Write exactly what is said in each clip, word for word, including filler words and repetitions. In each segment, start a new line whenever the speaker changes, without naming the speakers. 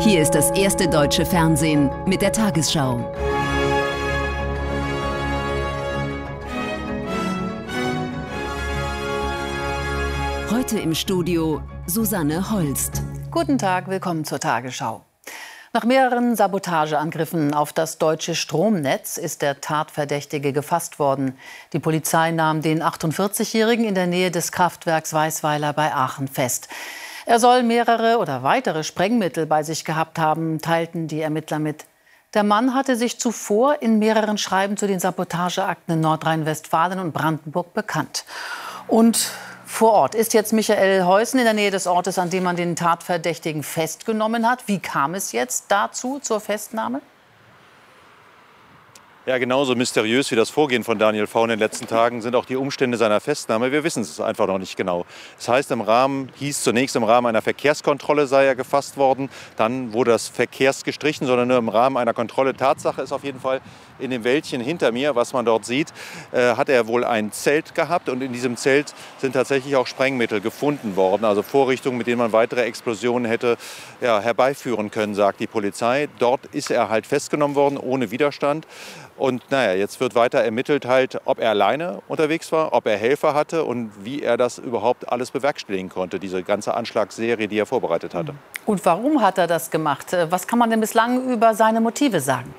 Hier ist das erste deutsche Fernsehen mit der Tagesschau. Heute im Studio Susanne Holst.
Guten Tag, willkommen zur Tagesschau. Nach mehreren Sabotageangriffen auf das deutsche Stromnetz ist der Tatverdächtige gefasst worden. Die Polizei nahm den achtundvierzigjährigen in der Nähe des Kraftwerks Weißweiler bei Aachen fest. Er soll mehrere oder weitere Sprengmittel bei sich gehabt haben, teilten die Ermittler mit. Der Mann hatte sich zuvor in mehreren Schreiben zu den Sabotageakten in Nordrhein-Westfalen und Brandenburg bekannt. Und vor Ort ist jetzt Michael Heusen in der Nähe des Ortes, an dem man den Tatverdächtigen festgenommen hat. Wie kam es jetzt dazu, zur Festnahme?
Ja, genauso mysteriös wie das Vorgehen von Daniel V. in den letzten Tagen sind auch die Umstände seiner Festnahme. Wir wissen es einfach noch nicht genau. Das heißt, im Rahmen, hieß zunächst im Rahmen einer Verkehrskontrolle sei er gefasst worden. Dann wurde das Verkehrs gestrichen, sondern nur im Rahmen einer Kontrolle. Tatsache ist auf jeden Fall, in dem Wäldchen hinter mir, was man dort sieht, äh, hat er wohl ein Zelt gehabt. Und in diesem Zelt sind tatsächlich auch Sprengmittel gefunden worden. Also Vorrichtungen, mit denen man weitere Explosionen hätte ja, herbeiführen können, sagt die Polizei. Dort ist er halt festgenommen worden, ohne Widerstand. Und naja, jetzt wird weiter ermittelt, halt, ob er alleine unterwegs war, ob er Helfer hatte und wie er das überhaupt alles bewerkstelligen konnte, diese ganze Anschlagsserie, die er vorbereitet hatte.
Und warum hat er das gemacht? Was kann man denn bislang über seine Motive sagen?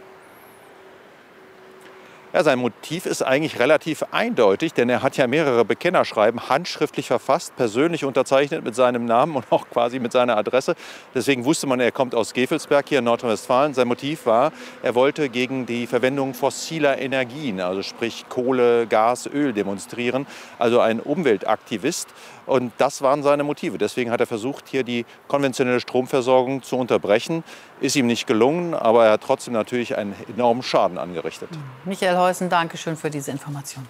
Ja, sein Motiv ist eigentlich relativ eindeutig, denn er hat ja mehrere Bekennerschreiben handschriftlich verfasst, persönlich unterzeichnet mit seinem Namen und auch quasi mit seiner Adresse. Deswegen wusste man, er kommt aus Gevelsberg hier in Nordrhein-Westfalen. Sein Motiv war, er wollte gegen die Verwendung fossiler Energien, also sprich Kohle, Gas, Öl demonstrieren, also ein Umweltaktivist. Und das waren seine Motive. Deswegen hat er versucht, hier die konventionelle Stromversorgung zu unterbrechen. Ist ihm nicht gelungen, aber er hat trotzdem natürlich einen enormen Schaden angerichtet.
Michael Heusen, danke schön für diese Information.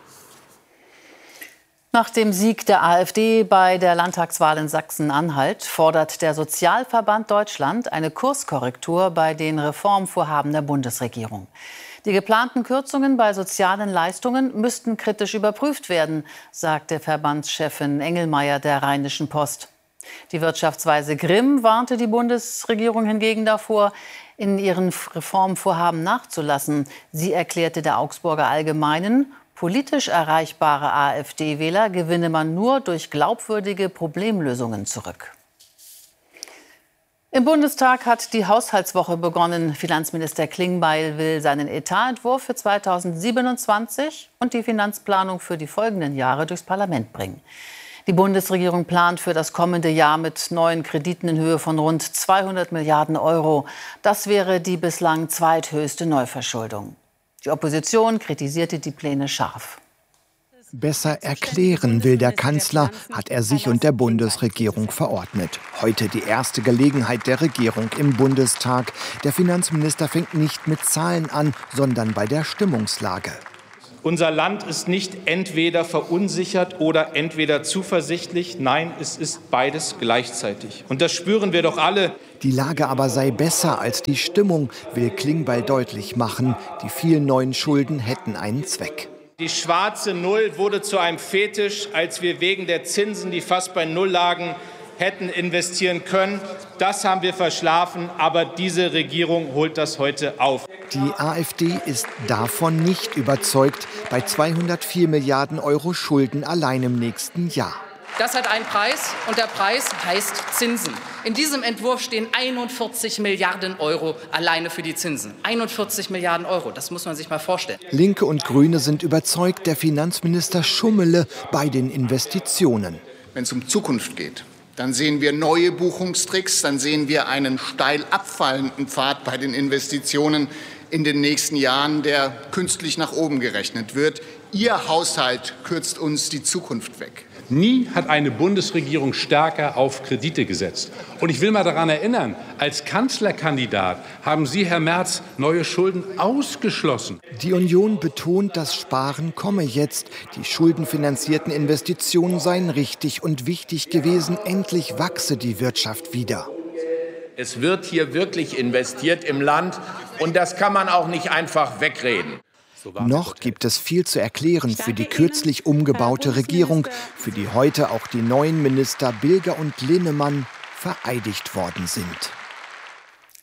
Nach dem Sieg der AfD bei der Landtagswahl in Sachsen-Anhalt fordert der Sozialverband Deutschland eine Kurskorrektur bei den Reformvorhaben der Bundesregierung. Die geplanten Kürzungen bei sozialen Leistungen müssten kritisch überprüft werden, sagte Verbandschefin Engelmeier der Rheinischen Post. Die Wirtschaftsweise Grimm warnte die Bundesregierung hingegen davor, in ihren Reformvorhaben nachzulassen. Sie erklärte der Augsburger Allgemeinen, politisch erreichbare AfD-Wähler gewinne man nur durch glaubwürdige Problemlösungen zurück. Im Bundestag hat die Haushaltswoche begonnen. Finanzminister Klingbeil will seinen Etatentwurf für zweitausendsiebenundzwanzig und die Finanzplanung für die folgenden Jahre durchs Parlament bringen. Die Bundesregierung plant für das kommende Jahr mit neuen Krediten in Höhe von rund zweihundert Milliarden Euro. Das wäre die bislang zweithöchste Neuverschuldung. Die Opposition kritisierte die Pläne scharf.
Besser erklären will der Kanzler, hat er sich und der Bundesregierung verordnet. Heute die erste Gelegenheit der Regierung im Bundestag. Der Finanzminister fängt nicht mit Zahlen an, sondern bei der Stimmungslage.
Unser Land ist nicht entweder verunsichert oder entweder zuversichtlich. Nein, es ist beides gleichzeitig. Und das spüren wir doch alle.
Die Lage aber sei besser als die Stimmung, will Klingbeil deutlich machen. Die vielen neuen Schulden hätten einen Zweck.
Die schwarze Null wurde zu einem Fetisch, als wir wegen der Zinsen, die fast bei Null lagen, hätten investieren können. Das haben wir verschlafen, aber diese Regierung holt das heute auf.
Die AfD ist davon nicht überzeugt, bei zweihundertvier Milliarden Euro Schulden allein im nächsten Jahr.
Das hat einen Preis und der Preis heißt Zinsen. In diesem Entwurf stehen einundvierzig Milliarden Euro alleine für die Zinsen. einundvierzig Milliarden Euro, das muss man sich mal vorstellen.
Linke und Grüne sind überzeugt, der Finanzminister schummele bei den Investitionen.
Wenn es um Zukunft geht, dann sehen wir neue Buchungstricks, dann sehen wir einen steil abfallenden Pfad bei den Investitionen in den nächsten Jahren, der künstlich nach oben gerechnet wird. Ihr Haushalt kürzt uns die Zukunft weg.
Nie hat eine Bundesregierung stärker auf Kredite gesetzt. Und ich will mal daran erinnern, als Kanzlerkandidat haben Sie, Herr Merz, neue Schulden ausgeschlossen.
Die Union betont, das Sparen komme jetzt. Die schuldenfinanzierten Investitionen seien richtig und wichtig gewesen. Endlich wachse die Wirtschaft wieder.
Es wird hier wirklich investiert im Land und das kann man auch nicht einfach wegreden.
Noch gibt es viel zu erklären für die kürzlich umgebaute Regierung, für die heute auch die neuen Minister Bilger und Linnemann vereidigt worden sind.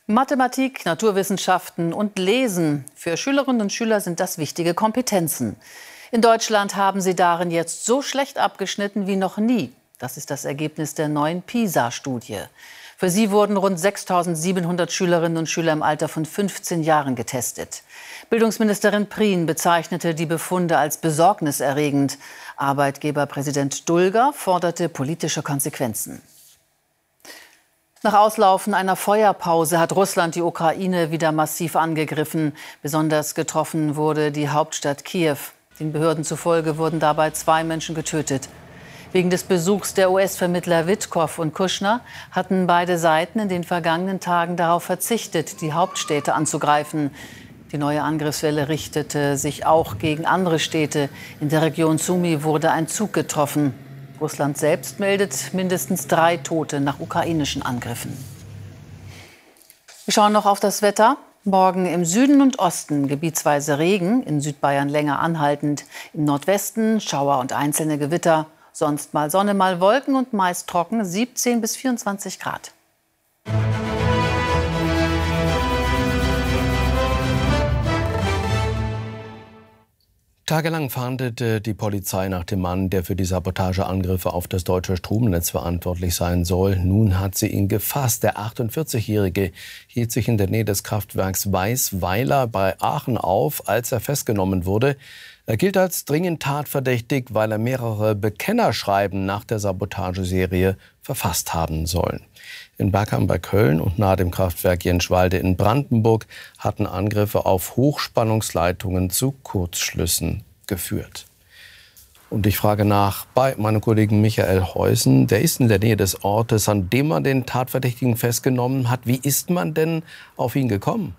Mathematik, Naturwissenschaften und Lesen. Für Schülerinnen und Schüler sind das wichtige Kompetenzen. In Deutschland haben sie darin jetzt so schlecht abgeschnitten wie noch nie. Das ist das Ergebnis der neuen PISA-Studie. Für sie wurden rund sechstausendsiebenhundert Schülerinnen und Schüler im Alter von fünfzehn Jahren getestet. Bildungsministerin Prien bezeichnete die Befunde als besorgniserregend. Arbeitgeberpräsident Dulger forderte politische Konsequenzen. Nach Auslaufen einer Feuerpause hat Russland die Ukraine wieder massiv angegriffen. Besonders getroffen wurde die Hauptstadt Kiew. Den Behörden zufolge wurden dabei zwei Menschen getötet. Wegen des Besuchs der U S-Vermittler Witkow und Kushner hatten beide Seiten in den vergangenen Tagen darauf verzichtet, die Hauptstädte anzugreifen. Die neue Angriffswelle richtete sich auch gegen andere Städte. In der Region Sumy wurde ein Zug getroffen. Russland selbst meldet mindestens drei Tote nach ukrainischen Angriffen. Wir schauen noch auf das Wetter. Morgen im Süden und Osten gebietsweise Regen, in Südbayern länger anhaltend. Im Nordwesten Schauer und einzelne Gewitter. Sonst mal Sonne, mal Wolken und meist trocken, siebzehn bis vierundzwanzig Grad.
Tagelang fahndete die Polizei nach dem Mann, der für die Sabotageangriffe auf das deutsche Stromnetz verantwortlich sein soll. Nun hat sie ihn gefasst. Der achtundvierzigjährige hielt sich in der Nähe des Kraftwerks Weißweiler bei Aachen auf, als er festgenommen wurde. Er gilt als dringend tatverdächtig, weil er mehrere Bekennerschreiben nach der Sabotageserie verfasst haben soll. In Bergheim bei Köln und nahe dem Kraftwerk Jenschwalde in Brandenburg hatten Angriffe auf Hochspannungsleitungen zu Kurzschlüssen geführt. Und ich frage nach bei meinem Kollegen Michael Heusen. Der ist in der Nähe des Ortes, an dem man den Tatverdächtigen festgenommen hat. Wie ist man denn auf ihn gekommen?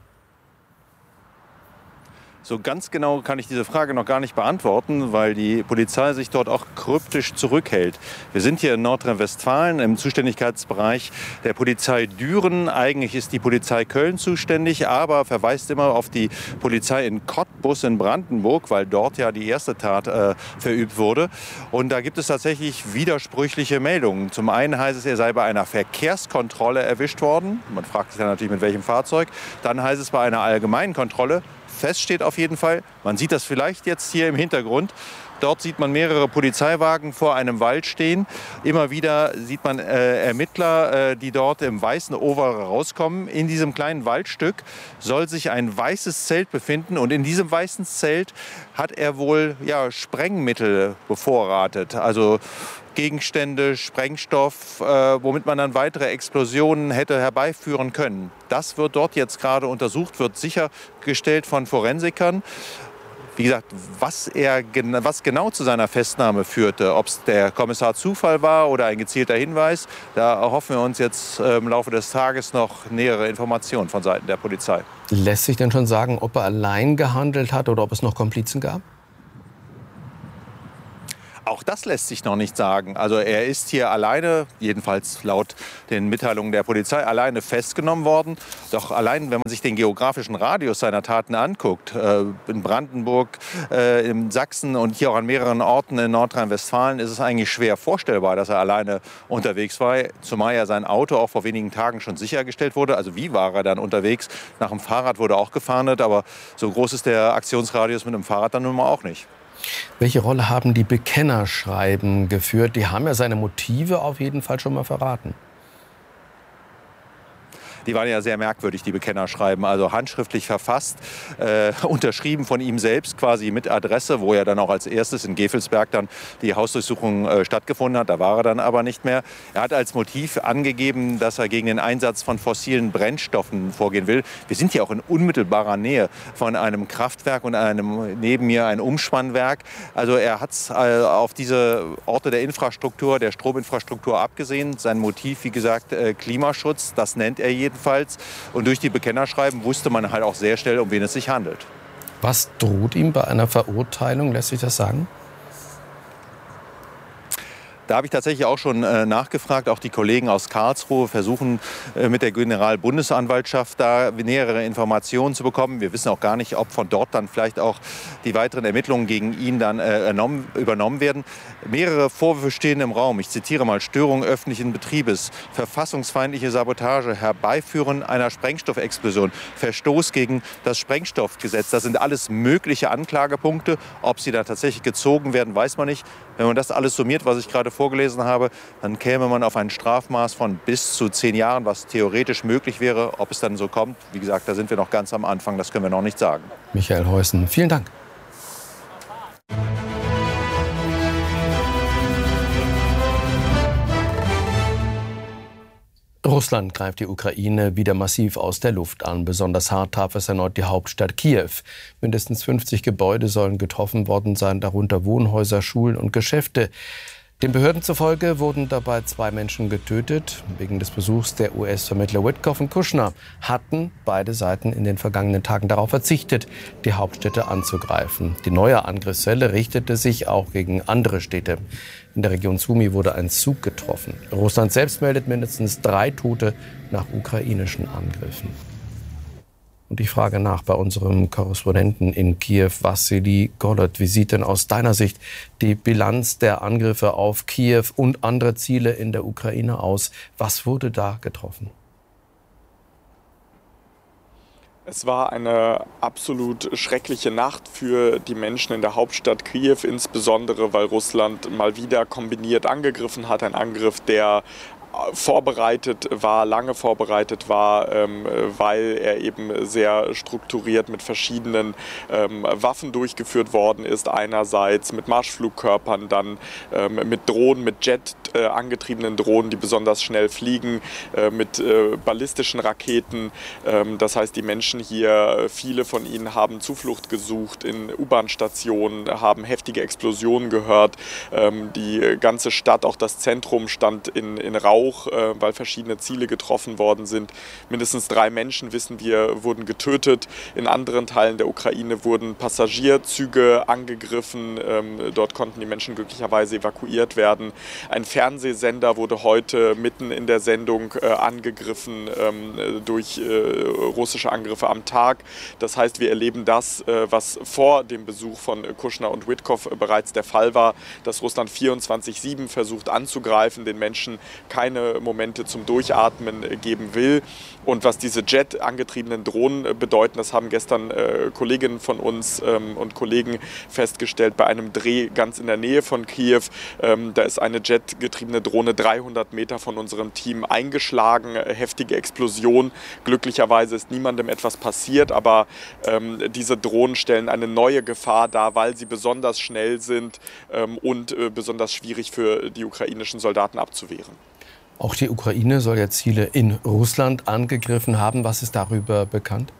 So ganz genau kann ich diese Frage noch gar nicht beantworten, weil die Polizei sich dort auch kryptisch zurückhält. Wir sind hier in Nordrhein-Westfalen im Zuständigkeitsbereich der Polizei Düren. Eigentlich ist die Polizei Köln zuständig, aber verweist immer auf die Polizei in Cottbus in Brandenburg, weil dort ja die erste Tat äh, verübt wurde. Und da gibt es tatsächlich widersprüchliche Meldungen. Zum einen heißt es, er sei bei einer Verkehrskontrolle erwischt worden. Man fragt sich dann natürlich, mit welchem Fahrzeug. Dann heißt es bei einer allgemeinen Kontrolle. Fest steht auf jeden Fall, man sieht das vielleicht jetzt hier im Hintergrund, dort sieht man mehrere Polizeiwagen vor einem Wald stehen. Immer wieder sieht man äh, Ermittler, äh, die dort im weißen Overall rauskommen. In diesem kleinen Waldstück soll sich ein weißes Zelt befinden und in diesem weißen Zelt hat er wohl ja, Sprengmittel bevorratet. Also Gegenstände, Sprengstoff, äh, womit man dann weitere Explosionen hätte herbeiführen können. Das wird dort jetzt gerade untersucht, wird sichergestellt von Forensikern. Wie gesagt, was, er, was genau zu seiner Festnahme führte, ob es der Kommissar Zufall war oder ein gezielter Hinweis, da erhoffen wir uns jetzt im Laufe des Tages noch nähere Informationen von Seiten der Polizei.
Lässt sich denn schon sagen, ob er allein gehandelt hat oder ob es noch Komplizen gab?
Auch das lässt sich noch nicht sagen. Also er ist hier alleine, jedenfalls laut den Mitteilungen der Polizei, alleine festgenommen worden. Doch allein, wenn man sich den geografischen Radius seiner Taten anguckt, äh, in Brandenburg, äh, in Sachsen und hier auch an mehreren Orten in Nordrhein-Westfalen, ist es eigentlich schwer vorstellbar, dass er alleine unterwegs war. Zumal ja sein Auto auch vor wenigen Tagen schon sichergestellt wurde. Also wie war er dann unterwegs? Nach dem Fahrrad wurde auch gefahndet, aber so groß ist der Aktionsradius mit dem Fahrrad dann nun mal auch nicht.
Welche Rolle haben die Bekennerschreiben geführt? Die haben ja seine Motive auf jeden Fall schon mal verraten.
Die waren ja sehr merkwürdig, die Bekennerschreiben, also handschriftlich verfasst, äh, unterschrieben von ihm selbst quasi mit Adresse, wo er dann auch als erstes in Gevelsberg dann die Hausdurchsuchung äh, stattgefunden hat. Da war er dann aber nicht mehr. Er hat als Motiv angegeben, dass er gegen den Einsatz von fossilen Brennstoffen vorgehen will. Wir sind hier auch in unmittelbarer Nähe von einem Kraftwerk und einem neben mir ein Umspannwerk. Also er hat äh, auf diese Orte der Infrastruktur, der Strominfrastruktur abgesehen. Sein Motiv, wie gesagt, äh, Klimaschutz, das nennt er jedenfalls. Und durch die Bekennerschreiben wusste man halt auch sehr schnell, um wen es sich handelt.
Was droht ihm bei einer Verurteilung, lässt sich das sagen?
Da habe ich tatsächlich auch schon äh, nachgefragt. Auch die Kollegen aus Karlsruhe versuchen äh, mit der Generalbundesanwaltschaft da nähere Informationen zu bekommen. Wir wissen auch gar nicht, ob von dort dann vielleicht auch die weiteren Ermittlungen gegen ihn dann äh, ernommen, übernommen werden. Mehrere Vorwürfe stehen im Raum. Ich zitiere mal: Störung öffentlichen Betriebes, verfassungsfeindliche Sabotage, Herbeiführen einer Sprengstoffexplosion, Verstoß gegen das Sprengstoffgesetz. Das sind alles mögliche Anklagepunkte. Ob sie da tatsächlich gezogen werden, weiß man nicht. Wenn man das alles summiert, was ich gerade vorgelesen habe, dann käme man auf ein Strafmaß von bis zu zehn Jahren, was theoretisch möglich wäre. Ob es dann so kommt, wie gesagt, da sind wir noch ganz am Anfang, das können wir noch nicht sagen.
Michael Heusen, vielen Dank. Russland greift die Ukraine wieder massiv aus der Luft an. Besonders hart traf es erneut die Hauptstadt Kiew. Mindestens fünfzig Gebäude sollen getroffen worden sein, darunter Wohnhäuser, Schulen und Geschäfte. Den Behörden zufolge wurden dabei zwei Menschen getötet. Wegen des Besuchs der U S-Vermittler Witkoff und Kushner hatten beide Seiten in den vergangenen Tagen darauf verzichtet, die Hauptstädte anzugreifen. Die neue Angriffswelle richtete sich auch gegen andere Städte. In der Region Sumy wurde ein Zug getroffen. Russland selbst meldet mindestens drei Tote nach ukrainischen Angriffen. Und ich frage nach bei unserem Korrespondenten in Kiew, Wassili Golod. Wie sieht denn aus deiner Sicht die Bilanz der Angriffe auf Kiew und andere Ziele in der Ukraine aus? Was wurde da getroffen?
Es war eine absolut schreckliche Nacht für die Menschen in der Hauptstadt Kiew, insbesondere weil Russland mal wieder kombiniert angegriffen hat. Ein Angriff, der vorbereitet war, lange vorbereitet war, ähm, weil er eben sehr strukturiert mit verschiedenen ähm, Waffen durchgeführt worden ist. Einerseits mit Marschflugkörpern, dann ähm, mit Drohnen, mit Jet äh, angetriebenen Drohnen, die besonders schnell fliegen, äh, mit äh, ballistischen Raketen. Ähm, das heißt, die Menschen hier, viele von ihnen haben Zuflucht gesucht in U-Bahn-Stationen, haben heftige Explosionen gehört. Ähm, die ganze Stadt, auch das Zentrum, stand in, in Rauch, weil verschiedene Ziele getroffen worden sind. Mindestens drei Menschen, wissen wir, wurden getötet. In anderen Teilen der Ukraine wurden Passagierzüge angegriffen. Dort konnten die Menschen glücklicherweise evakuiert werden. Ein Fernsehsender wurde heute mitten in der Sendung angegriffen durch russische Angriffe am Tag. Das heißt, wir erleben das, was vor dem Besuch von Kushner und Witkoff bereits der Fall war, dass Russland vierundzwanzig sieben versucht anzugreifen, den Menschen keine Momente zum Durchatmen geben will. Und was diese Jet angetriebenen Drohnen bedeuten, das haben gestern äh, Kolleginnen von uns ähm, und Kollegen festgestellt bei einem Dreh ganz in der Nähe von Kiew. Ähm, da ist eine jetgetriebene Drohne dreihundert Meter von unserem Team eingeschlagen, heftige Explosion. Glücklicherweise ist niemandem etwas passiert, aber ähm, diese Drohnen stellen eine neue Gefahr dar, weil sie besonders schnell sind ähm, und äh, besonders schwierig für die ukrainischen Soldaten abzuwehren.
Auch die Ukraine soll ja Ziele in Russland angegriffen haben. Was ist darüber bekannt?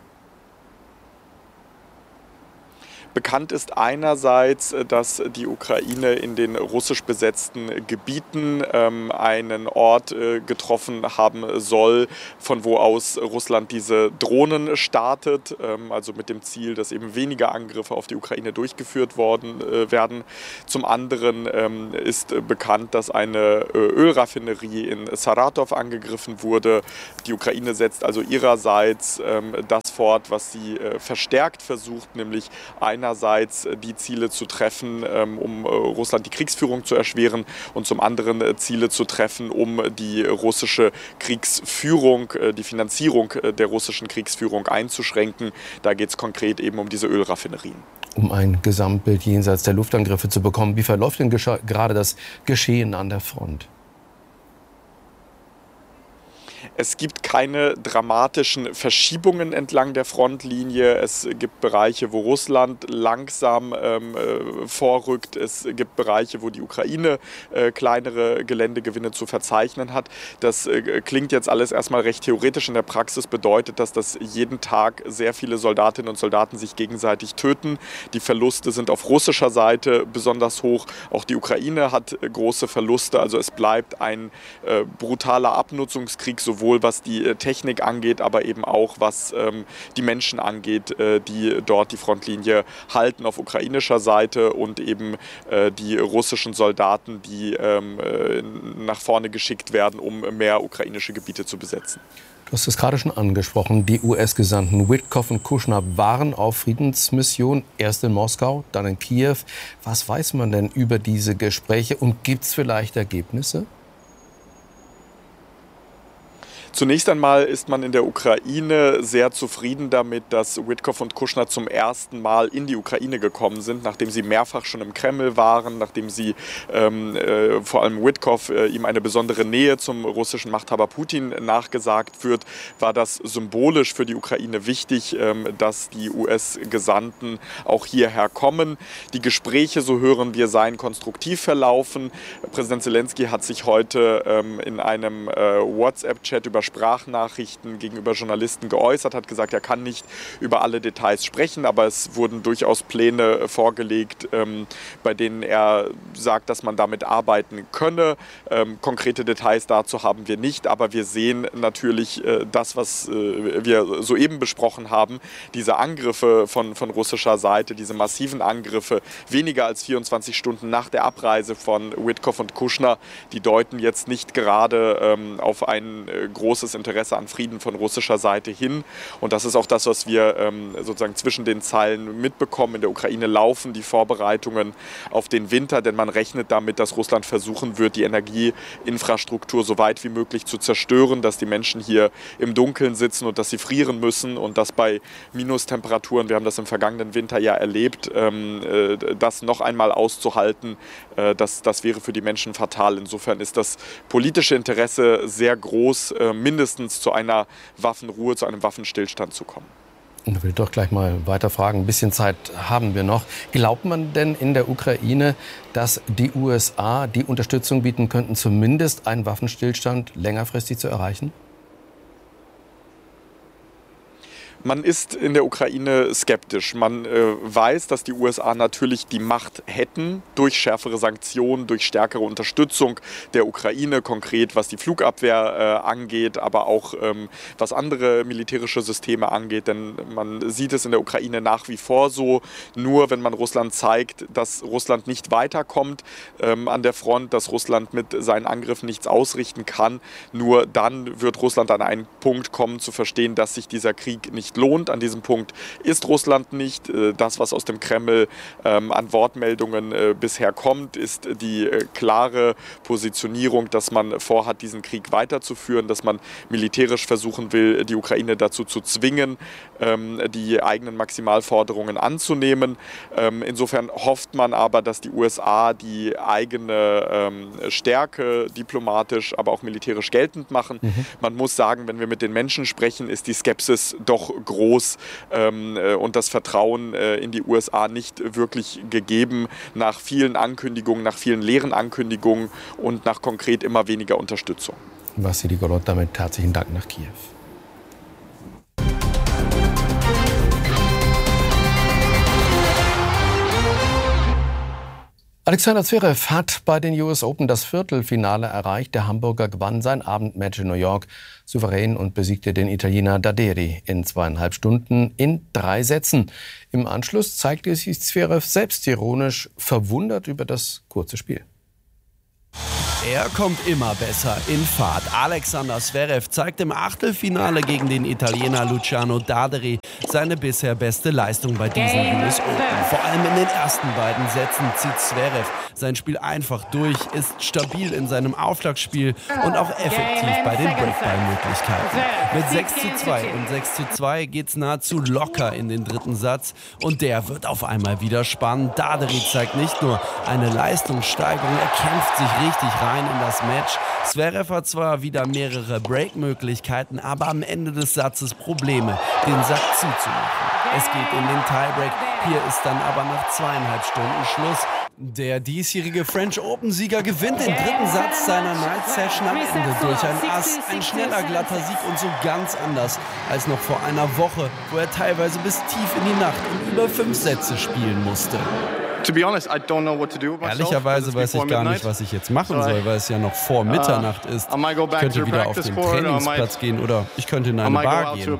Bekannt ist einerseits, dass die Ukraine in den russisch besetzten Gebieten ähm, einen Ort äh, getroffen haben soll, von wo aus Russland diese Drohnen startet, ähm, also mit dem Ziel, dass eben weniger Angriffe auf die Ukraine durchgeführt worden äh, werden. Zum anderen ähm, ist äh, bekannt, dass eine äh, Ölraffinerie in Saratow angegriffen wurde. Die Ukraine setzt also ihrerseits ähm, das fort, was sie äh, verstärkt versucht, nämlich ein einerseits die Ziele zu treffen, um Russland die Kriegsführung zu erschweren und zum anderen Ziele zu treffen, um die russische Kriegsführung, die Finanzierung der russischen Kriegsführung einzuschränken. Da geht es konkret eben um diese Ölraffinerien.
Um ein Gesamtbild jenseits der Luftangriffe zu bekommen, wie verläuft denn gerade das Geschehen an der Front?
Es gibt keine dramatischen Verschiebungen entlang der Frontlinie. Es gibt Bereiche, wo Russland langsam ähm, äh, vorrückt. Es gibt Bereiche, wo die Ukraine äh, kleinere Geländegewinne zu verzeichnen hat. Das äh, klingt jetzt alles erstmal recht theoretisch. In der Praxis bedeutet das, dass jeden Tag sehr viele Soldatinnen und Soldaten sich gegenseitig töten. Die Verluste sind auf russischer Seite besonders hoch. Auch die Ukraine hat äh, große Verluste. Also es bleibt ein äh, brutaler Abnutzungskrieg, sowohl sowohl was die Technik angeht, aber eben auch was ähm, die Menschen angeht, äh, die dort die Frontlinie halten auf ukrainischer Seite und eben äh, die russischen Soldaten, die ähm, äh, nach vorne geschickt werden, um mehr ukrainische Gebiete zu besetzen.
Du hast es gerade schon angesprochen, die U S-Gesandten Witkoff und Kushner waren auf Friedensmission, erst in Moskau, dann in Kiew. Was weiß man denn über diese Gespräche und gibt es vielleicht Ergebnisse?
Zunächst einmal ist man in der Ukraine sehr zufrieden damit, dass Witkoff und Kushner zum ersten Mal in die Ukraine gekommen sind, nachdem sie mehrfach schon im Kreml waren, nachdem sie ähm, äh, vor allem Witkoff äh, ihm eine besondere Nähe zum russischen Machthaber Putin nachgesagt wird, war das symbolisch für die Ukraine wichtig, ähm, dass die U S-Gesandten auch hierher kommen. Die Gespräche, so hören wir, seien konstruktiv verlaufen. Präsident Zelensky hat sich heute ähm, in einem äh, WhatsApp-Chat über Sprachnachrichten gegenüber Journalisten geäußert, hat gesagt, er kann nicht über alle Details sprechen, aber es wurden durchaus Pläne vorgelegt, ähm, bei denen er sagt, dass man damit arbeiten könne. Ähm, konkrete Details dazu haben wir nicht, aber wir sehen natürlich äh, das, was äh, wir soeben besprochen haben, diese Angriffe von, von russischer Seite, diese massiven Angriffe, weniger als vierundzwanzig Stunden nach der Abreise von Witkoff und Kushner, die deuten jetzt nicht gerade ähm, auf ein äh, großes Interesse an Frieden von russischer Seite hin. Und das ist auch das, was wir ähm, sozusagen zwischen den Zeilen mitbekommen. In der Ukraine laufen die Vorbereitungen auf den Winter, denn man rechnet damit, dass Russland versuchen wird, die Energieinfrastruktur so weit wie möglich zu zerstören, dass die Menschen hier im Dunkeln sitzen und dass sie frieren müssen und dass bei Minustemperaturen, wir haben das im vergangenen Winter ja erlebt, ähm, äh, das noch einmal auszuhalten, äh, das, das wäre für die Menschen fatal. Insofern ist das politische Interesse sehr groß, äh, mindestens zu einer Waffenruhe, zu einem Waffenstillstand zu kommen.
Ich will doch gleich mal weiter fragen. Ein bisschen Zeit haben wir noch. Glaubt man denn in der Ukraine, dass die U S A die Unterstützung bieten könnten, zumindest einen Waffenstillstand längerfristig zu erreichen?
Man ist in der Ukraine skeptisch. Man äh, weiß, dass die U S A natürlich die Macht hätten durch schärfere Sanktionen, durch stärkere Unterstützung der Ukraine, konkret was die Flugabwehr äh, angeht, aber auch ähm, was andere militärische Systeme angeht. Denn man sieht es in der Ukraine nach wie vor so, nur wenn man Russland zeigt, dass Russland nicht weiterkommt ähm, an der Front, dass Russland mit seinen Angriffen nichts ausrichten kann, nur dann wird Russland an einen Punkt kommen zu verstehen, dass sich dieser Krieg nicht lohnt. An diesem Punkt ist Russland nicht. Das, was aus dem Kreml ähm, an Wortmeldungen äh, bisher kommt, ist die äh, klare Positionierung, dass man vorhat, diesen Krieg weiterzuführen, dass man militärisch versuchen will, die Ukraine dazu zu zwingen, ähm, die eigenen Maximalforderungen anzunehmen. Ähm, insofern hofft man aber, dass die U S A die eigene ähm, Stärke diplomatisch, aber auch militärisch geltend machen. Mhm. Man muss sagen, wenn wir mit den Menschen sprechen, ist die Skepsis doch groß ähm, und das Vertrauen äh, in die U S A nicht wirklich gegeben nach vielen Ankündigungen, nach vielen leeren Ankündigungen und nach konkret immer weniger Unterstützung.
Wassili Golod, damit herzlichen Dank nach Kiew. Alexander Zverev hat bei den U S Open das Viertelfinale erreicht. Der Hamburger gewann sein Abendmatch in New York souverän und besiegte den Italiener Daderi in zweieinhalb Stunden in drei Sätzen. Im Anschluss zeigte sich Zverev selbstironisch verwundert über das kurze Spiel.
Er kommt immer besser in Fahrt. Alexander Zverev zeigt im Achtelfinale gegen den Italiener Luciano Daderi seine bisher beste Leistung bei diesen U S Open. Vor allem in den ersten beiden Sätzen zieht Zverev sein Spiel einfach durch, ist stabil in seinem Aufschlagspiel und auch effektiv bei den Breakball-Möglichkeiten. Mit sechs zu zwei und sechs zu zwei geht's nahezu locker in den dritten Satz und der wird auf einmal wieder spannend. Daderi zeigt nicht nur eine Leistungssteigerung, er kämpft sich richtig rein in das Match. Zverev hat zwar wieder mehrere Break-Möglichkeiten, aber am Ende des Satzes Probleme, den Sack zuzumachen. Es geht in den Tiebreak. Hier ist dann aber nach zweieinhalb Stunden Schluss. Der diesjährige French Open-Sieger gewinnt den dritten Satz seiner Night Session am Ende durch ein Ass. Ein schneller, glatter Sieg und so ganz anders als noch vor einer Woche, wo er teilweise bis tief in die Nacht und über fünf Sätze spielen musste. Ehrlicherweise weiß ich gar nicht, was ich jetzt machen soll, weil es ja noch vor Mitternacht ist. Ich könnte wieder auf den Trainingsplatz gehen oder ich könnte in eine Bar gehen.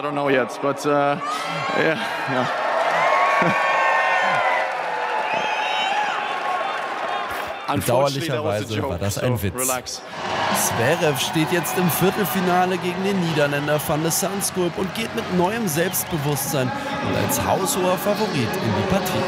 Bedauerlicherweise war das ein Witz. Zverev steht jetzt im Viertelfinale gegen den Niederländer Van de Zandschulp und geht mit neuem Selbstbewusstsein und als haushoher Favorit in die Partie.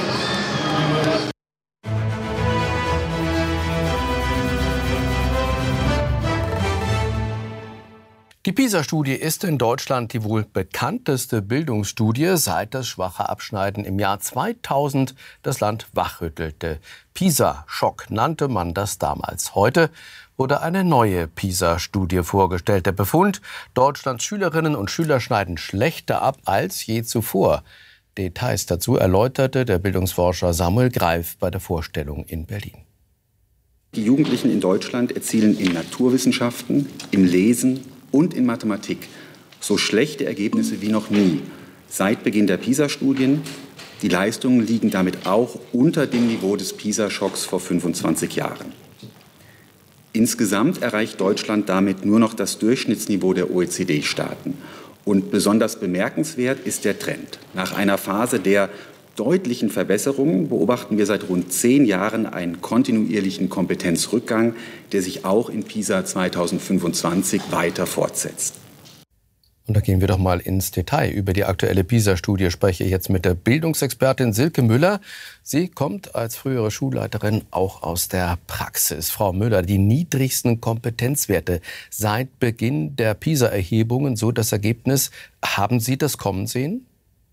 Die PISA-Studie ist in Deutschland die wohl bekannteste Bildungsstudie, seit das schwache Abschneiden im Jahr zweitausend das Land wachrüttelte. PISA-Schock nannte man das damals. Heute wurde eine neue PISA-Studie vorgestellt. Der Befund: Deutschlands Schülerinnen und Schüler schneiden schlechter ab als je zuvor. Details dazu erläuterte der Bildungsforscher Samuel Greif bei der Vorstellung in Berlin.
Die Jugendlichen in Deutschland erzielen in Naturwissenschaften, im Lesen und in Mathematik so schlechte Ergebnisse wie noch nie seit Beginn der PISA-Studien. Die Leistungen liegen damit auch unter dem Niveau des PISA-Schocks vor fünfundzwanzig Jahren. Insgesamt erreicht Deutschland damit nur noch das Durchschnittsniveau der O E C D-Staaten. Und besonders bemerkenswert ist der Trend. Nach einer Phase der deutlichen Verbesserungen beobachten wir seit rund zehn Jahren einen kontinuierlichen Kompetenzrückgang, der sich auch in PISA zweitausendfünfundzwanzig weiter fortsetzt.
Und da gehen wir doch mal ins Detail. Über die aktuelle PISA-Studie spreche ich jetzt mit der Bildungsexpertin Silke Müller. Sie kommt als frühere Schulleiterin auch aus der Praxis. Frau Müller, die niedrigsten Kompetenzwerte seit Beginn der PISA-Erhebungen, so das Ergebnis. Haben Sie das kommen sehen?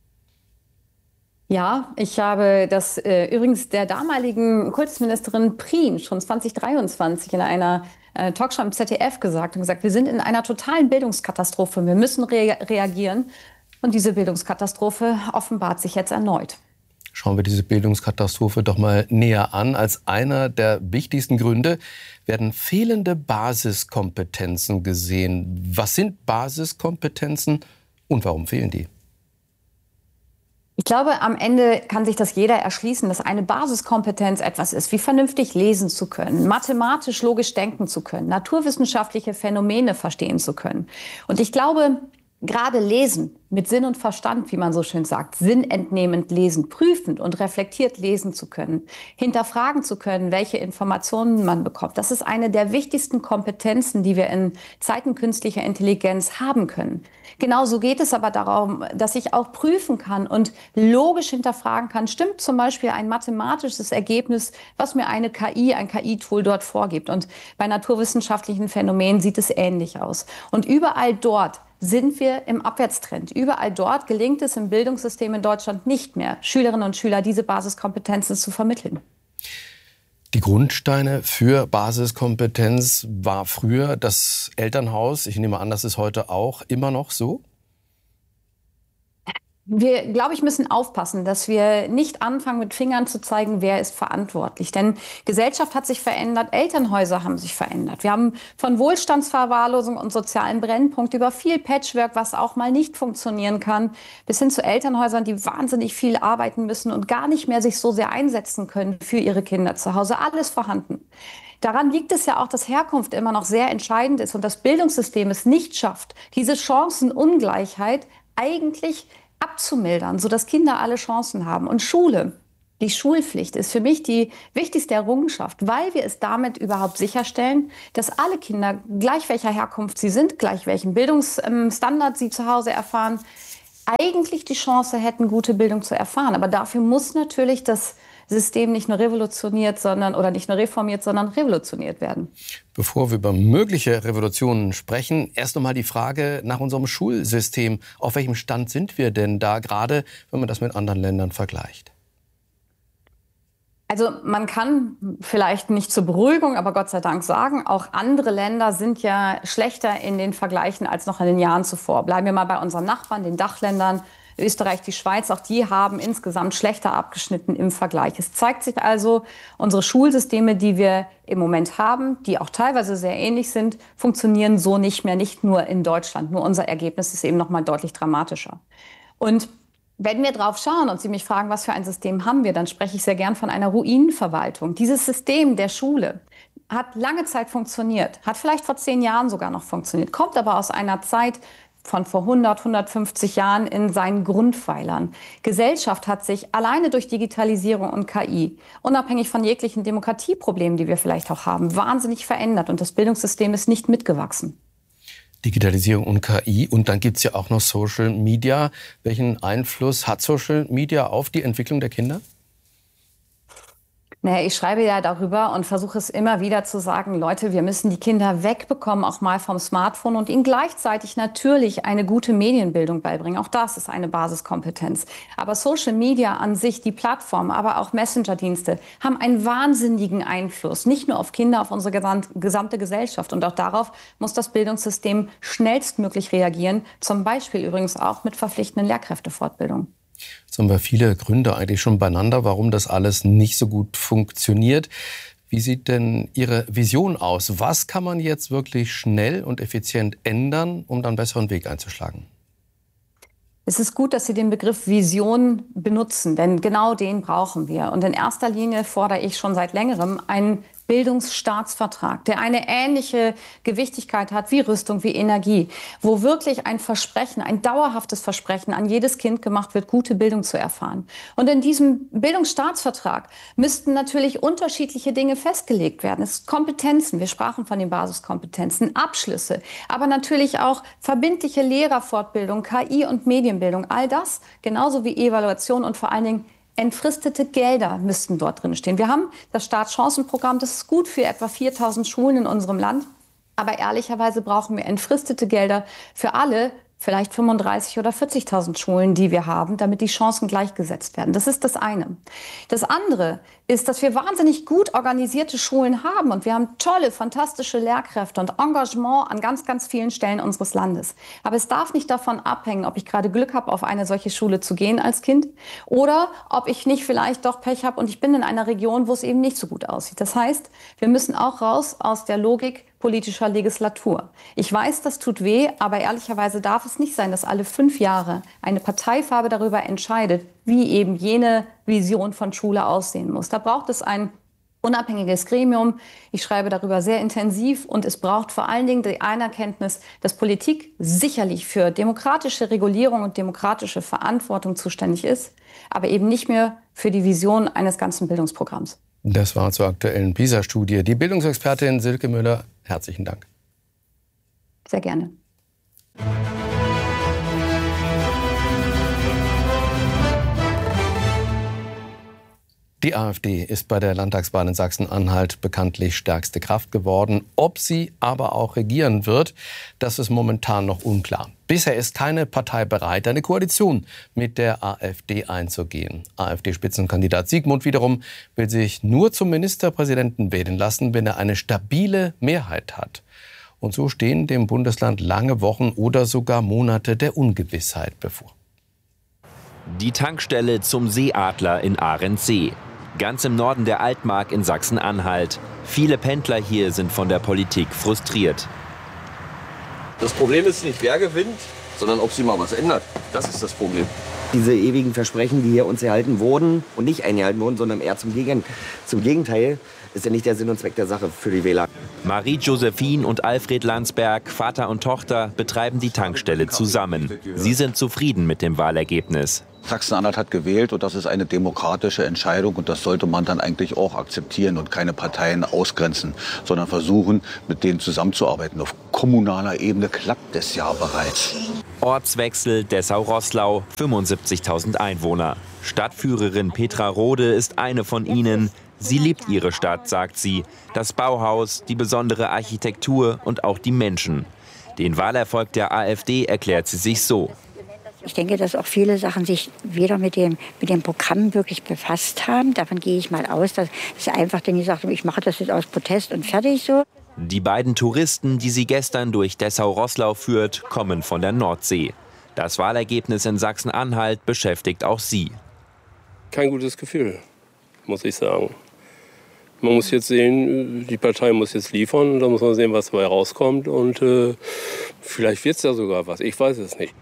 Ja, ich habe das äh, übrigens der damaligen Kultusministerin Prien schon zweitausenddreiundzwanzig in einer äh, Talkshow im Z D F gesagt und gesagt, wir sind in einer totalen Bildungskatastrophe, wir müssen rea- reagieren. Und diese Bildungskatastrophe offenbart sich jetzt erneut.
Schauen wir diese Bildungskatastrophe doch mal näher an. Als einer der wichtigsten Gründe werden fehlende Basiskompetenzen gesehen. Was sind Basiskompetenzen und warum fehlen die?
Ich glaube, am Ende kann sich das jeder erschließen, dass eine Basiskompetenz etwas ist, wie vernünftig lesen zu können, mathematisch logisch denken zu können, naturwissenschaftliche Phänomene verstehen zu können. Und ich glaube, gerade Lesen mit Sinn und Verstand, wie man so schön sagt, sinnentnehmend lesen, prüfend und reflektiert lesen zu können, hinterfragen zu können, welche Informationen man bekommt. Das ist eine der wichtigsten Kompetenzen, die wir in Zeiten künstlicher Intelligenz haben können. Genauso geht es aber darum, dass ich auch prüfen kann und logisch hinterfragen kann, stimmt zum Beispiel ein mathematisches Ergebnis, was mir eine K I, ein K I-Tool dort vorgibt. Und bei naturwissenschaftlichen Phänomenen sieht es ähnlich aus. Und überall dort sind wir im Abwärtstrend. Überall dort gelingt es im Bildungssystem in Deutschland nicht mehr, Schülerinnen und Schüler diese Basiskompetenzen zu vermitteln.
Die Grundsteine für Basiskompetenz war früher das Elternhaus. Ich nehme an, das ist heute auch immer noch so.
Wir, glaube ich, müssen aufpassen, dass wir nicht anfangen, mit Fingern zu zeigen, wer ist verantwortlich. Denn Gesellschaft hat sich verändert, Elternhäuser haben sich verändert. Wir haben von Wohlstandsverwahrlosung und sozialen Brennpunkt über viel Patchwork, was auch mal nicht funktionieren kann, bis hin zu Elternhäusern, die wahnsinnig viel arbeiten müssen und gar nicht mehr sich so sehr einsetzen können für ihre Kinder zu Hause. Alles vorhanden. Daran liegt es ja auch, dass Herkunft immer noch sehr entscheidend ist und das Bildungssystem es nicht schafft, diese Chancenungleichheit eigentlich abzumildern, sodass Kinder alle Chancen haben. Und Schule, die Schulpflicht ist für mich die wichtigste Errungenschaft, weil wir es damit überhaupt sicherstellen, dass alle Kinder, gleich welcher Herkunft sie sind, gleich welchen Bildungsstandard sie zu Hause erfahren, eigentlich die Chance hätten, gute Bildung zu erfahren. Aber dafür muss natürlich das System nicht nur revolutioniert, sondern oder nicht nur reformiert, sondern revolutioniert werden.
Bevor wir über mögliche Revolutionen sprechen, erst noch mal die Frage nach unserem Schulsystem. Auf welchem Stand sind wir denn da gerade, wenn man das mit anderen Ländern vergleicht?
Also man kann vielleicht nicht zur Beruhigung, aber Gott sei Dank sagen, auch andere Länder sind ja schlechter in den Vergleichen als noch in den Jahren zuvor. Bleiben wir mal bei unseren Nachbarn, den Dachländern. Österreich, die Schweiz, auch die haben insgesamt schlechter abgeschnitten im Vergleich. Es zeigt sich also, unsere Schulsysteme, die wir im Moment haben, die auch teilweise sehr ähnlich sind, funktionieren so nicht mehr, nicht nur in Deutschland. Nur unser Ergebnis ist eben noch mal deutlich dramatischer. Und Wenn wir drauf schauen und Sie mich fragen, was für ein System haben wir, dann spreche ich sehr gern von einer Ruinenverwaltung. Dieses System der Schule hat lange Zeit funktioniert, hat vielleicht vor zehn Jahren sogar noch funktioniert, kommt aber aus einer Zeit von vor hundert, hundertfünfzig Jahren in seinen Grundpfeilern. Gesellschaft hat sich alleine durch Digitalisierung und K I, unabhängig von jeglichen Demokratieproblemen, die wir vielleicht auch haben, wahnsinnig verändert und das Bildungssystem ist nicht mitgewachsen.
Digitalisierung und K I. Und dann gibt es ja auch noch Social Media. Welchen Einfluss hat Social Media auf die Entwicklung der Kinder?
Naja, ich schreibe ja darüber und versuche es immer wieder zu sagen, Leute, wir müssen die Kinder wegbekommen, auch mal vom Smartphone und ihnen gleichzeitig natürlich eine gute Medienbildung beibringen. Auch das ist eine Basiskompetenz. Aber Social Media an sich, die Plattform, aber auch Messenger-Dienste haben einen wahnsinnigen Einfluss, nicht nur auf Kinder, auf unsere gesamte Gesellschaft. Und auch darauf muss das Bildungssystem schnellstmöglich reagieren, zum Beispiel übrigens auch mit verpflichtenden Lehrkräftefortbildung.
Jetzt haben wir viele Gründe eigentlich schon beieinander, warum das alles nicht so gut funktioniert. Wie sieht denn Ihre Vision aus? Was kann man jetzt wirklich schnell und effizient ändern, um dann einen besseren Weg einzuschlagen?
Es ist gut, dass Sie den Begriff Vision benutzen, denn genau den brauchen wir. Und in erster Linie fordere ich schon seit längerem einen Bildungsstaatsvertrag, der eine ähnliche Gewichtigkeit hat wie Rüstung, wie Energie, wo wirklich ein Versprechen, ein dauerhaftes Versprechen an jedes Kind gemacht wird, gute Bildung zu erfahren. Und in diesem Bildungsstaatsvertrag müssten natürlich unterschiedliche Dinge festgelegt werden. Es sind Kompetenzen, wir sprachen von den Basiskompetenzen, Abschlüsse, aber natürlich auch verbindliche Lehrerfortbildung, K I und Medienbildung, all das, genauso wie Evaluation und vor allen Dingen entfristete Gelder müssten dort drin stehen. Wir haben das Startchancenprogramm, das ist gut für etwa viertausend Schulen in unserem Land. Aber ehrlicherweise brauchen wir entfristete Gelder für alle, vielleicht fünfunddreißig oder vierzigtausend Schulen, die wir haben, damit die Chancen gleichgesetzt werden. Das ist das eine. Das andere ist, dass wir wahnsinnig gut organisierte Schulen haben und wir haben tolle, fantastische Lehrkräfte und Engagement an ganz, ganz vielen Stellen unseres Landes. Aber es darf nicht davon abhängen, ob ich gerade Glück habe, auf eine solche Schule zu gehen als Kind oder ob ich nicht vielleicht doch Pech habe und ich bin in einer Region, wo es eben nicht so gut aussieht. Das heißt, wir müssen auch raus aus der Logik politischer Legislatur. Ich weiß, das tut weh, aber ehrlicherweise darf es nicht sein, dass alle fünf Jahre eine Parteifarbe darüber entscheidet, wie eben jene Vision von Schule aussehen muss. Da braucht es ein unabhängiges Gremium. Ich schreibe darüber sehr intensiv und es braucht vor allen Dingen die Anerkenntnis, dass Politik sicherlich für demokratische Regulierung und demokratische Verantwortung zuständig ist, aber eben nicht mehr für die Vision eines ganzen Bildungsprogramms.
Das war zur aktuellen PISA-Studie. Die Bildungsexpertin Silke Müller, herzlichen Dank.
Sehr gerne.
Die AfD ist bei der Landtagswahl in Sachsen-Anhalt bekanntlich stärkste Kraft geworden. Ob sie aber auch regieren wird, das ist momentan noch unklar. Bisher ist keine Partei bereit, eine Koalition mit der AfD einzugehen. AfD-Spitzenkandidat Siegmund wiederum will sich nur zum Ministerpräsidenten wählen lassen, wenn er eine stabile Mehrheit hat. Und so stehen dem Bundesland lange Wochen oder sogar Monate der Ungewissheit bevor.
Die Tankstelle zum Seeadler in Ahrensee. Ganz im Norden der Altmark in Sachsen-Anhalt. Viele Pendler hier sind von der Politik frustriert.
Das Problem ist nicht, wer gewinnt, sondern ob sie mal was ändert. Das ist das Problem.
Diese ewigen Versprechen, die hier uns erhalten wurden und nicht eingehalten wurden, sondern eher zum, Gegen zum Gegenteil, ist ja nicht der Sinn und Zweck der Sache für die Wähler.
Marie-Josephine und Alfred Landsberg, Vater und Tochter, betreiben die Tankstelle zusammen. Sie sind zufrieden mit dem Wahlergebnis.
Sachsen-Anhalt hat gewählt und das ist eine demokratische Entscheidung und das sollte man dann eigentlich auch akzeptieren und keine Parteien ausgrenzen, sondern versuchen, mit denen zusammenzuarbeiten. Auf kommunaler Ebene klappt es ja bereits.
Ortswechsel Dessau-Roßlau, fünfundsiebzigtausend Einwohner. Stadtführerin Petra Rode ist eine von ihnen. Sie liebt ihre Stadt, sagt sie. Das Bauhaus, die besondere Architektur und auch die Menschen. Den Wahlerfolg der AfD erklärt sie sich so.
Ich denke, dass auch viele Sachen sich weder mit dem, mit dem Programm wirklich befasst haben. Davon gehe ich mal aus, dass sie einfach dann gesagt haben, ich mache das jetzt aus Protest und fertig so.
Die beiden Touristen, die sie gestern durch Dessau-Roßlau führt, kommen von der Nordsee. Das Wahlergebnis in Sachsen-Anhalt beschäftigt auch sie.
Kein gutes Gefühl, muss ich sagen. Man muss jetzt sehen, die Partei muss jetzt liefern, da muss man sehen, was dabei rauskommt und äh, vielleicht wird es ja sogar was, ich weiß es nicht.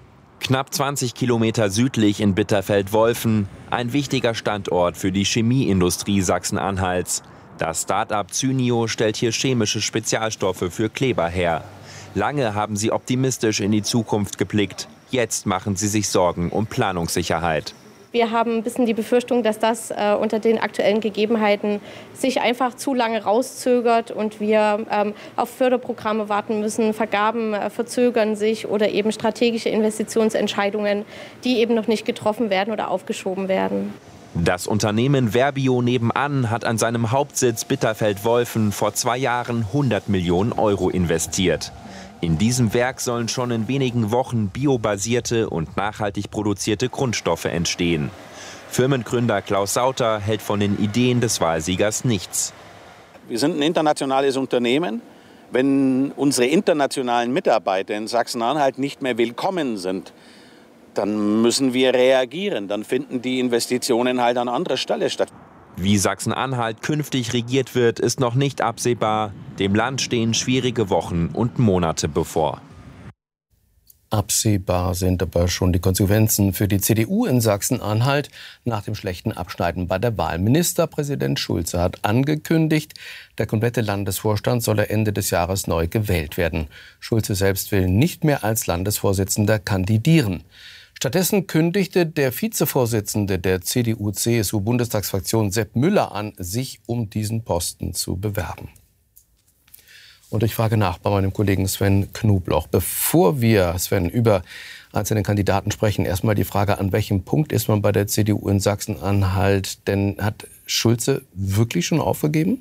Knapp zwanzig Kilometer südlich in Bitterfeld-Wolfen, ein wichtiger Standort für die Chemieindustrie Sachsen-Anhalts. Das Start-up Cynio stellt hier chemische Spezialstoffe für Kleber her. Lange haben sie optimistisch in die Zukunft geblickt. Jetzt machen sie sich Sorgen um Planungssicherheit.
Wir haben ein bisschen die Befürchtung, dass das äh, unter den aktuellen Gegebenheiten sich einfach zu lange rauszögert und wir ähm, auf Förderprogramme warten müssen. Vergaben äh, verzögern sich oder eben strategische Investitionsentscheidungen, die eben noch nicht getroffen werden oder aufgeschoben werden.
Das Unternehmen Verbio nebenan hat an seinem Hauptsitz Bitterfeld-Wolfen vor zwei Jahren hundert Millionen Euro investiert. In diesem Werk sollen schon in wenigen Wochen biobasierte und nachhaltig produzierte Grundstoffe entstehen. Firmengründer Klaus Sauter hält von den Ideen des Wahlsiegers nichts.
Wir sind ein internationales Unternehmen. Wenn unsere internationalen Mitarbeiter in Sachsen-Anhalt nicht mehr willkommen sind, dann müssen wir reagieren. Dann finden die Investitionen halt an anderer Stelle statt.
Wie Sachsen-Anhalt künftig regiert wird, ist noch nicht absehbar. Dem Land stehen schwierige Wochen und Monate bevor.
Absehbar sind aber schon die Konsequenzen für die C D U in Sachsen-Anhalt nach dem schlechten Abschneiden bei der Wahl. Ministerpräsident Schulze hat angekündigt, der komplette Landesvorstand solle Ende des Jahres neu gewählt werden. Schulze selbst will nicht mehr als Landesvorsitzender kandidieren. Stattdessen kündigte der Vizevorsitzende der C D U-C S U-Bundestagsfraktion Sepp Müller an, sich um diesen Posten zu bewerben. Und ich frage nach bei meinem Kollegen Sven Knobloch. Bevor wir, Sven, über einzelne Kandidaten sprechen, erstmal die Frage, an welchem Punkt ist man bei der C D U in Sachsen-Anhalt? Denn hat Schulze wirklich schon aufgegeben?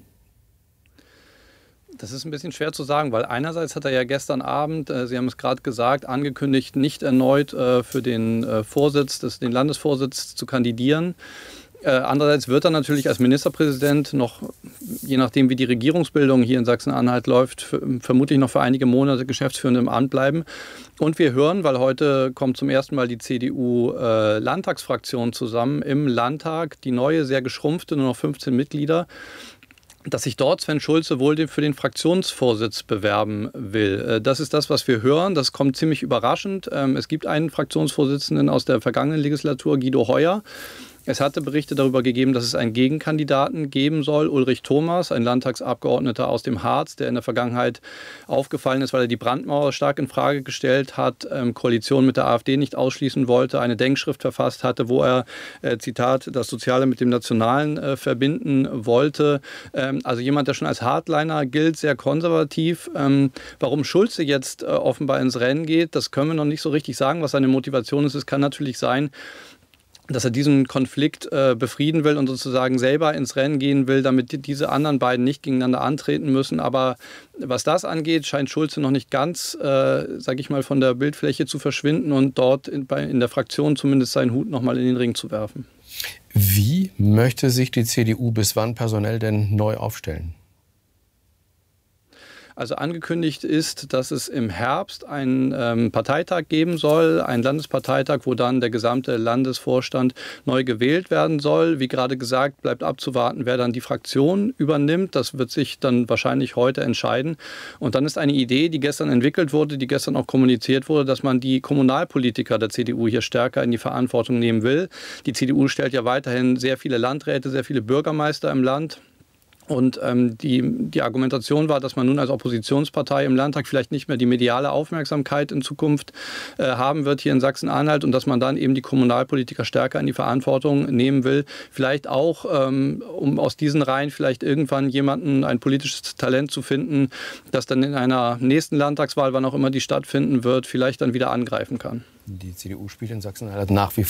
Das ist ein bisschen schwer zu sagen, weil einerseits hat er ja gestern Abend, äh, Sie haben es gerade gesagt, angekündigt, nicht erneut äh, für den äh, Vorsitz, des, den Landesvorsitz zu kandidieren. Äh, andererseits wird er natürlich als Ministerpräsident noch, je nachdem wie die Regierungsbildung hier in Sachsen-Anhalt läuft, für, vermutlich noch für einige Monate geschäftsführend im Amt bleiben. Und wir hören, weil heute kommt zum ersten Mal die C D U-Landtagsfraktion äh, zusammen im Landtag, die neue, sehr geschrumpfte, nur noch fünfzehn Mitglieder, dass sich dort Sven Schulze wohl für den Fraktionsvorsitz bewerben will. Das ist das, was wir hören. Das kommt ziemlich überraschend. Es gibt einen Fraktionsvorsitzenden aus der vergangenen Legislatur, Guido Heuer. Es hatte Berichte darüber gegeben, dass es einen Gegenkandidaten geben soll, Ulrich Thomas, ein Landtagsabgeordneter aus dem Harz, der in der Vergangenheit aufgefallen ist, weil er die Brandmauer stark in Frage gestellt hat, ähm, Koalition mit der AfD nicht ausschließen wollte, eine Denkschrift verfasst hatte, wo er, äh, Zitat, das Soziale mit dem Nationalen äh, verbinden wollte. Ähm, also jemand, der schon als Hardliner gilt, sehr konservativ. Ähm, warum Schulze jetzt äh, offenbar ins Rennen geht, das können wir noch nicht so richtig sagen, was seine Motivation ist. Es kann natürlich sein, dass er diesen Konflikt äh, befrieden will und sozusagen selber ins Rennen gehen will, damit die, diese anderen beiden nicht gegeneinander antreten müssen. Aber was das angeht, scheint Schulze noch nicht ganz, äh, sage ich mal, von der Bildfläche zu verschwinden und dort in, bei, in der Fraktion zumindest seinen Hut noch mal in den Ring zu werfen.
Wie möchte sich die C D U bis wann personell denn neu aufstellen?
Also angekündigt ist, dass es im Herbst einen ähm, Parteitag geben soll, einen Landesparteitag, wo dann der gesamte Landesvorstand neu gewählt werden soll. Wie gerade gesagt, bleibt abzuwarten, wer dann die Fraktion übernimmt. Das wird sich dann wahrscheinlich heute entscheiden. Und dann ist eine Idee, die gestern entwickelt wurde, die gestern auch kommuniziert wurde, dass man die Kommunalpolitiker der C D U hier stärker in die Verantwortung nehmen will. Die C D U stellt ja weiterhin sehr viele Landräte, sehr viele Bürgermeister im Land. Und ähm, die, die Argumentation war, dass man nun als Oppositionspartei im Landtag vielleicht nicht mehr die mediale Aufmerksamkeit in Zukunft äh, haben wird hier in Sachsen-Anhalt und dass man dann eben die Kommunalpolitiker stärker in die Verantwortung nehmen will. Vielleicht auch, ähm, um aus diesen Reihen vielleicht irgendwann jemanden, ein politisches Talent zu finden, das dann in einer nächsten Landtagswahl, wann auch immer die stattfinden wird, vielleicht dann wieder angreifen kann.
Die C D U spielt in Sachsen-Anhalt nach wie